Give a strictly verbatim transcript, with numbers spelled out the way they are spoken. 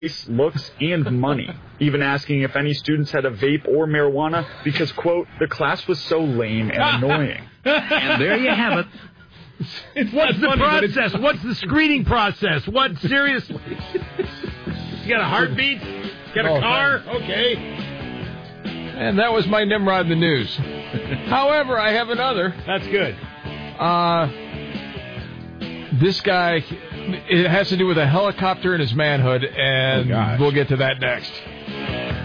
looks, and money, even asking if any students had a vape or marijuana because, quote, the class was so lame and annoying. And there you have it. It's What's the funny, process? What's the screening process? What, seriously? You got a heartbeat? Got a oh, car? Thanks. Okay. And that was my Nimrod in the news. However, I have another. That's good. Uh, this guy, it has to do with a helicopter and his manhood, and oh, we'll get to that next.